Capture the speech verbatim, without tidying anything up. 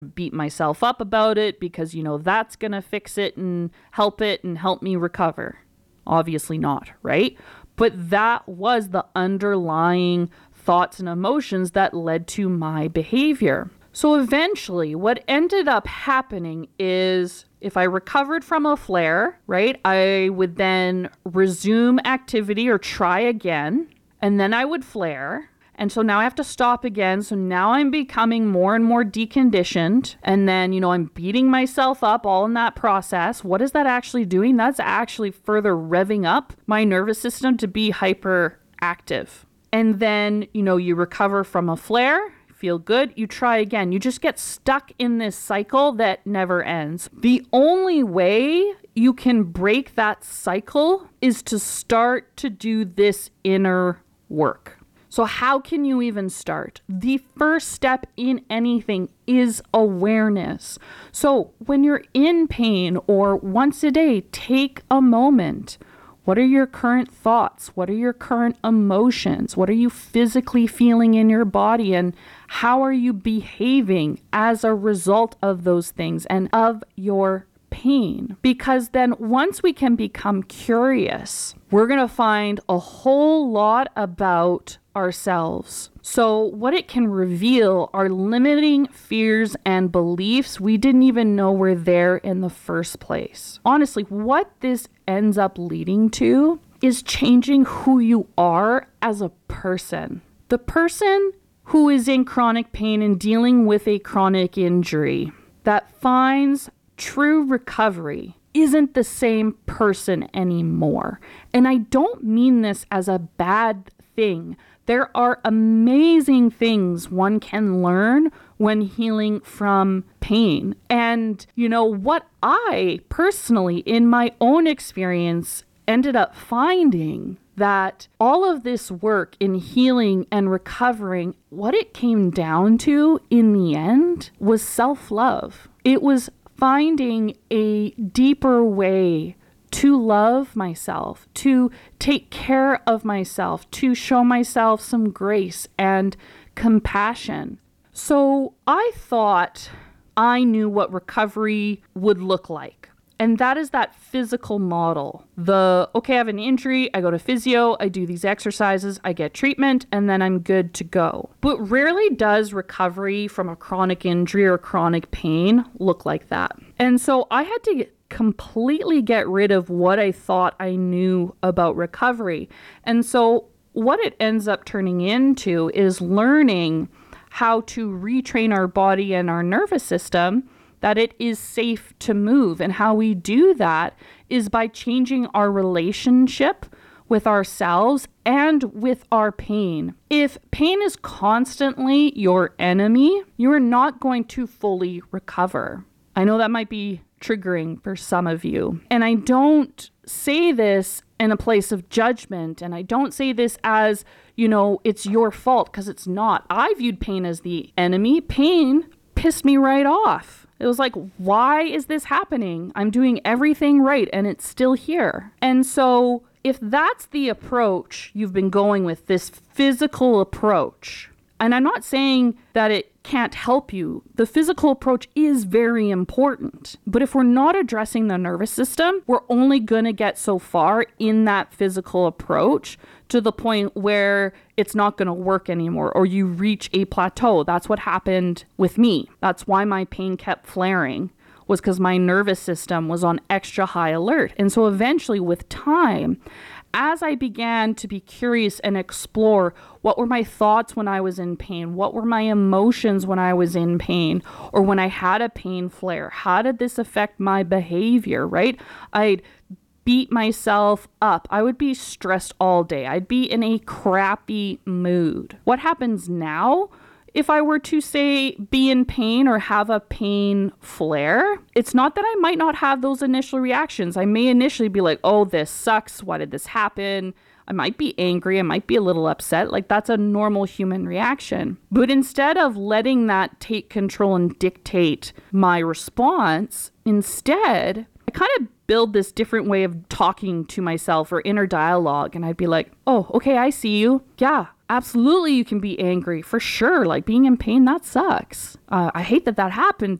beat myself up about it because, you know, that's going to fix it and help it and help me recover. Obviously not, right? But that was the underlying thoughts and emotions that led to my behavior. So eventually what ended up happening is if I recovered from a flare, right, I would then resume activity or try again, and then I would flare. And so now I have to stop again. So now I'm becoming more and more deconditioned. And then, you know, I'm beating myself up all in that process. What is that actually doing? That's actually further revving up my nervous system to be hyperactive. And then, you know, you recover from a flare, feel good, you try again. You just get stuck in this cycle that never ends. The only way you can break that cycle is to start to do this inner work. So how can you even start? The first step in anything is awareness. So when you're in pain or once a day, take a moment. What are your current thoughts? What are your current emotions? What are you physically feeling in your body? And how are you behaving as a result of those things and of your pain? Because then once we can become curious, we're going to find a whole lot about ourselves. So what it can reveal are limiting fears and beliefs we didn't even know were there in the first place. Honestly, what this ends up leading to is changing who you are as a person. The person who is in chronic pain and dealing with a chronic injury that finds true recovery isn't the same person anymore. And I don't mean this as a bad thing. There are amazing things one can learn when healing from pain. And, you know, what I personally, in my own experience, ended up finding that all of this work in healing and recovering, what it came down to in the end was self-love. It was finding a deeper way to love myself, to take care of myself, to show myself some grace and compassion. So I thought I knew what recovery would look like. And that is that physical model. The, okay, I have an injury, I go to physio, I do these exercises, I get treatment, and then I'm good to go. But rarely does recovery from a chronic injury or chronic pain look like that. And so I had to get completely get rid of what I thought I knew about recovery. And so what it ends up turning into is learning how to retrain our body and our nervous system that it is safe to move. And how we do that is by changing our relationship with ourselves and with our pain. If pain is constantly your enemy, you are not going to fully recover. I know that might be triggering for some of you. And I don't say this in a place of judgment. And I don't say this as, you know, it's your fault, because it's not. I viewed pain as the enemy. Pain pissed me right off. It was like, why is this happening? I'm doing everything right and it's still here. And so if that's the approach you've been going with, this physical approach, and I'm not saying that it can't help you. The physical approach is very important. But if we're not addressing the nervous system, we're only going to get so far in that physical approach to the point where it's not going to work anymore, or you reach a plateau. That's what happened with me. That's why my pain kept flaring, was because my nervous system was on extra high alert. And so eventually with time, as I began to be curious and explore what were my thoughts when I was in pain, what were my emotions when I was in pain, or when I had a pain flare, how did this affect my behavior, right? I'd beat myself up. I would be stressed all day. I'd be in a crappy mood. What happens now? If I were to say be in pain or have a pain flare, it's not that I might not have those initial reactions. I may initially be like, oh, this sucks. Why did this happen? I might be angry. I might be a little upset. Like, that's a normal human reaction. But instead of letting that take control and dictate my response, instead, I kind of build this different way of talking to myself or inner dialogue. And I'd be like, oh, okay, I see you. Yeah. absolutely you can be angry for sure. Like being in pain, that sucks. Uh, I hate that that happened